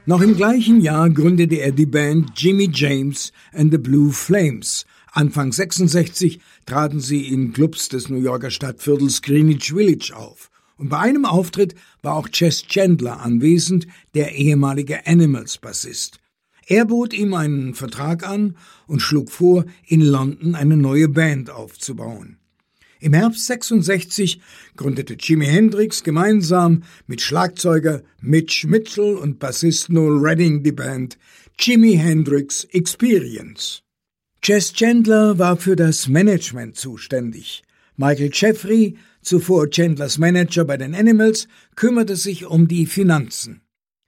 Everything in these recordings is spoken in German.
Noch im gleichen Jahr gründete er die Band Jimmy James and the Blue Flames. Anfang 66 traten sie in Clubs des New Yorker Stadtviertels Greenwich Village auf. Und bei einem Auftritt war auch Chess Chandler anwesend, der ehemalige Animals-Bassist. Er bot ihm einen Vertrag an und schlug vor, in London eine neue Band aufzubauen. Im Herbst 66 gründete Jimi Hendrix gemeinsam mit Schlagzeuger Mitch Mitchell und Bassist Noel Redding die Band Jimi Hendrix Experience. Chess Chandler war für das Management zuständig. Michael Jeffrey, zuvor Chandlers Manager bei den Animals, kümmerte sich um die Finanzen.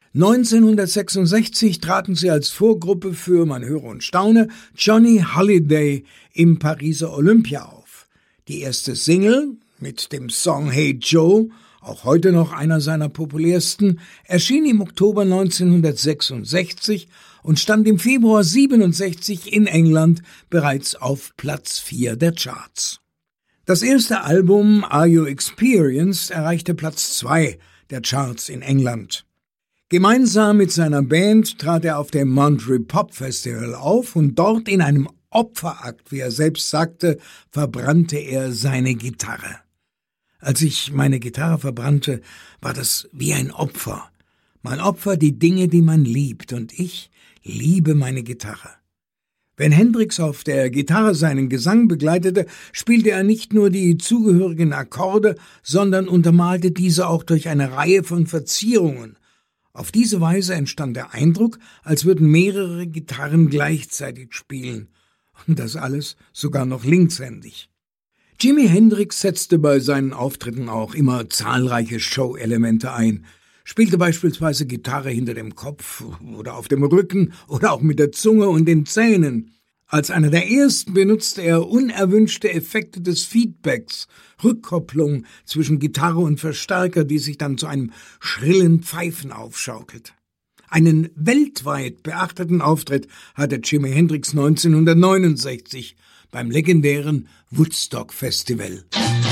1966 traten sie als Vorgruppe für, man höre und staune, Johnny Holiday im Pariser Olympia auf. Die erste Single mit dem Song Hey Joe, auch heute noch einer seiner populärsten, erschien im Oktober 1966 und stand im Februar 67 in England bereits auf Platz 4 der Charts. Das erste Album Are You Experienced erreichte Platz 2 der Charts in England. Gemeinsam mit seiner Band trat er auf dem Monterey Pop Festival auf und dort in einem Opferakt, wie er selbst sagte, verbrannte er seine Gitarre. Als ich meine Gitarre verbrannte, war das wie ein Opfer. Man opfert die Dinge, die man liebt, und ich liebe meine Gitarre. Wenn Hendrix auf der Gitarre seinen Gesang begleitete, spielte er nicht nur die zugehörigen Akkorde, sondern untermalte diese auch durch eine Reihe von Verzierungen. Auf diese Weise entstand der Eindruck, als würden mehrere Gitarren gleichzeitig spielen. Und das alles sogar noch linkshändig. Jimi Hendrix setzte bei seinen Auftritten auch immer zahlreiche Show-Elemente ein, spielte beispielsweise Gitarre hinter dem Kopf oder auf dem Rücken oder auch mit der Zunge und den Zähnen. Als einer der ersten benutzte er unerwünschte Effekte des Feedbacks, Rückkopplung zwischen Gitarre und Verstärker, die sich dann zu einem schrillen Pfeifen aufschaukelt. Einen weltweit beachteten Auftritt hatte Jimi Hendrix 1969 beim legendären Woodstock Festival.